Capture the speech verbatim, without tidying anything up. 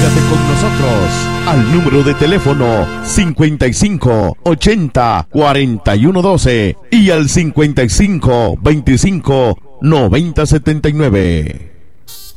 Comunícate con nosotros al número de teléfono cincuenta y cinco ochenta cuarenta y uno doce y al cincuenta y cinco veinticinco noventa setenta y nueve.